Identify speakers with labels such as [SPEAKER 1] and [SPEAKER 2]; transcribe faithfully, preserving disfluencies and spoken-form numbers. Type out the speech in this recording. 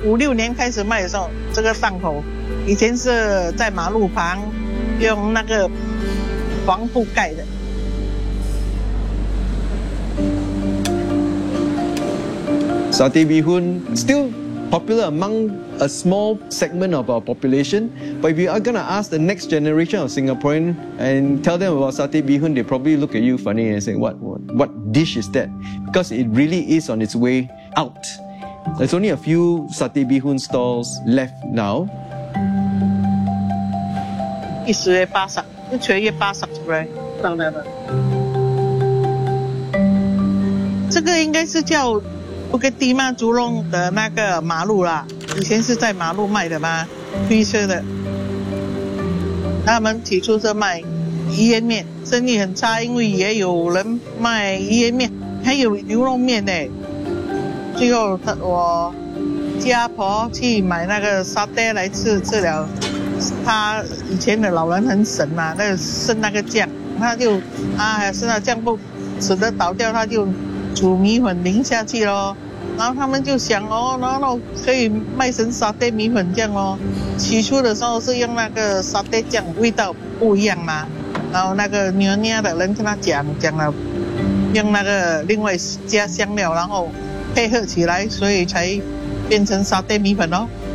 [SPEAKER 1] 五六年开始卖的时候，这个档口以前是在马路旁用那个黄布盖的。
[SPEAKER 2] Satay bee hoon still popular among a small segment of our population, but if you are gonna ask the next generation of Singaporean and tell them about satay bee hoon, they probably look at you funny and say, what, what, what dish is that? Because it really is on its way out. There's only a few satay bee hoon stalls left now.
[SPEAKER 1] 一时月八十，一锤月八十出来，上来了。这个应该是叫Bukit Timah Jurong的那个马路啦，以前是在马路卖的嘛，推车的。他们起初是卖鱼圆面，生意很差，因为也有人卖鱼圆面，还有牛肉面呢。最后他我家婆去买那个沙爹来吃，吃了。他以前的老人很省嘛，那个剩那个酱，他就啊还是那酱不吃得倒掉，他就煮米粉淋下去咯。然后他们就想哦，然后可以卖成沙爹米粉酱咯。起初的时候是用那个沙爹酱，味道不一样嘛。然后那个牛捏的人跟他讲讲了，用那个另外加香料，然后配合起来，所以才变成沙爹米粉咯。